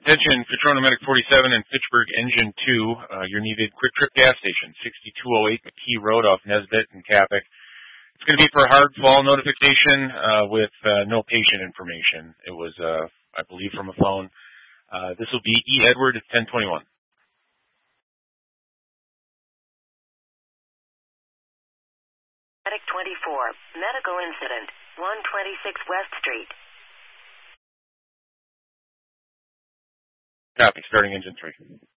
Attention, Petronas Medic 47 and Fitchburg Engine 2. You're needed Quick Trip gas station, 6208 McKee Road off Nesbitt and Capic. It's going to be for a hard fall notification with no patient information. It was, I believe, from a phone. This will be E. Edward 1021. Medic 24, medical incident, 126 West Street. Copy, starting engine 3.